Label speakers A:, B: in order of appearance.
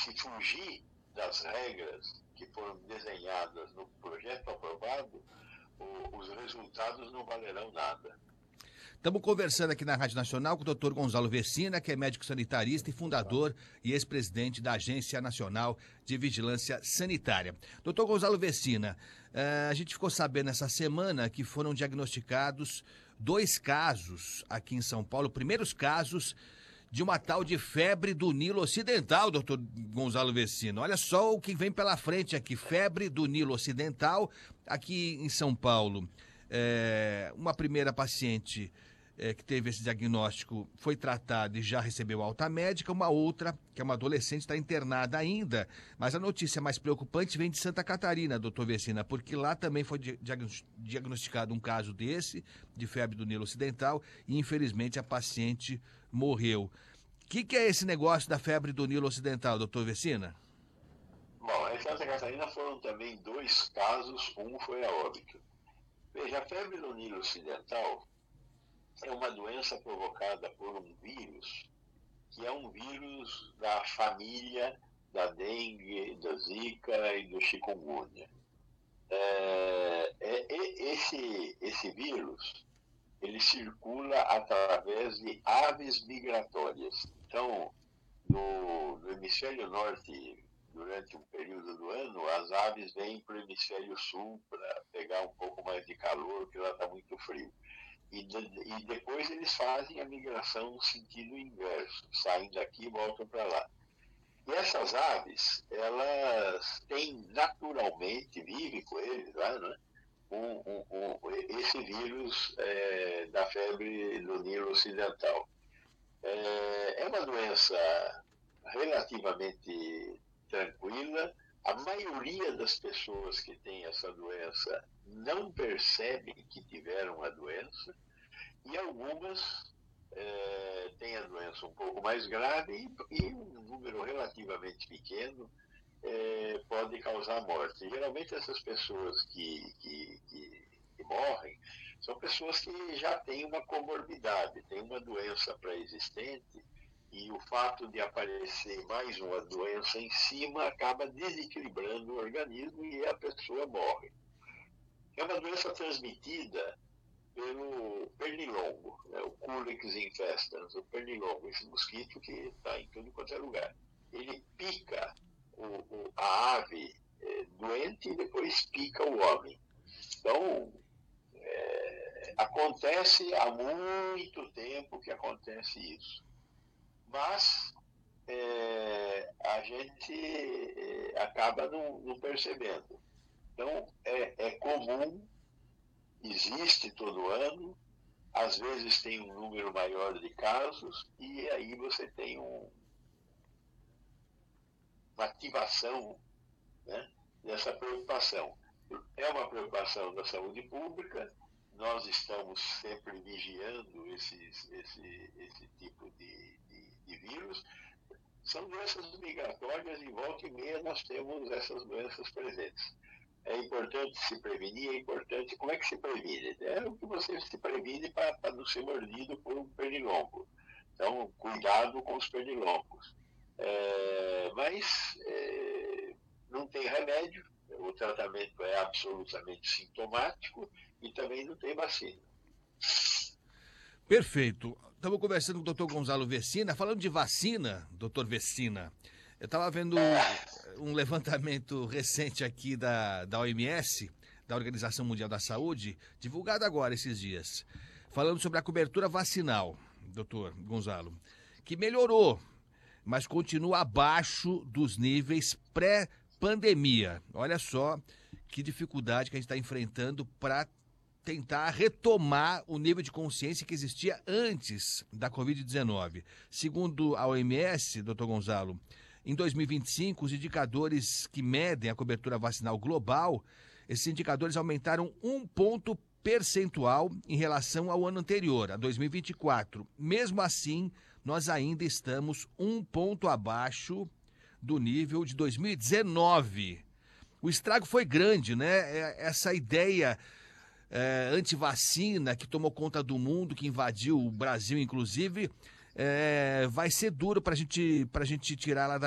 A: se fugir das regras que foram desenhadas no projeto aprovado, os resultados não valerão nada.
B: Estamos conversando aqui na Rádio Nacional com o Dr. Gonzalo Vecina, que é médico sanitarista e fundador e ex-presidente da Agência Nacional de Vigilância Sanitária. Dr. Gonzalo Vecina, a gente ficou sabendo essa semana que foram diagnosticados 2 casos aqui em São Paulo, primeiros casos de uma tal de febre do Nilo Ocidental, doutor Gonzalo Vecina. Olha só o que vem pela frente aqui, febre do Nilo Ocidental, aqui em São Paulo. Uma primeira paciente que teve esse diagnóstico foi tratada e já recebeu alta médica, uma outra, que é uma adolescente, está internada ainda, mas a notícia mais preocupante vem de Santa Catarina, doutor Vecina, porque lá também foi diagnosticado um caso desse, de febre do Nilo Ocidental, e infelizmente a paciente morreu. O que é esse negócio da febre do Nilo Ocidental, doutor Vecina?
A: Bom, em Santa Catarina foram também 2 casos, um foi a óbito. Veja, a febre do Nilo Ocidental é uma doença provocada por um vírus, que é um vírus da família da dengue, da zika e do chikungunya. Esse vírus, ele circula através de aves migratórias. Então, no hemisfério norte, durante um período do ano, as aves vêm para o hemisfério sul para pegar um pouco mais de calor, porque lá está muito frio. E depois eles fazem a migração no sentido inverso, saem daqui e voltam para lá. E essas aves, elas têm naturalmente, vivem com eles lá, né? Esse vírus da febre do Nilo Ocidental. É uma doença relativamente tranquila. A maioria das pessoas que têm essa doença não percebem que tiveram a doença, e algumas têm a doença um pouco mais grave e um número relativamente pequeno pode causar morte. Geralmente essas pessoas que morrem são pessoas que já têm uma comorbidade, têm uma doença pré-existente, e o fato de aparecer mais uma doença em cima acaba desequilibrando o organismo e a pessoa morre. É uma doença transmitida pelo pernilongo, né? O Culex infestans, o pernilongo, esse mosquito que está em tudo quanto é lugar. Ele pica a ave doente e depois pica o homem. Então, acontece há muito tempo que acontece isso. Mas a gente acaba não percebendo. Então, é comum, existe todo ano, às vezes tem um número maior de casos, e aí você tem uma ativação, né, dessa preocupação. É uma preocupação da saúde pública, nós estamos sempre vigiando esse tipo de vírus. São doenças migratórias e volta e meia nós temos essas doenças presentes. É importante se prevenir, é importante... Como é que se previne? É o que você se previne para não ser mordido por um pernilongo. Então, cuidado com os pernilongos. Mas não tem remédio, o tratamento é absolutamente sintomático e também não tem vacina.
B: Perfeito. Estamos conversando com o Dr. Gonzalo Vecina. Falando de vacina, doutor Vecina, eu estava vendo um levantamento recente aqui da OMS, da Organização Mundial da Saúde, divulgado agora esses dias, falando sobre a cobertura vacinal, doutor Gonzalo, que melhorou, mas continua abaixo dos níveis pré-pandemia. Olha só que dificuldade que a gente está enfrentando para tentar retomar o nível de consciência que existia antes da Covid-19. Segundo a OMS, doutor Gonzalo, em 2025, os indicadores que medem a cobertura vacinal global, esses indicadores aumentaram 1 ponto percentual em relação ao ano anterior, a 2024. Mesmo assim, nós ainda estamos 1 ponto abaixo do nível de 2019. O estrago foi grande, né? Essa ideia antivacina que tomou conta do mundo, que invadiu o Brasil, inclusive, vai ser duro para a gente tirar lá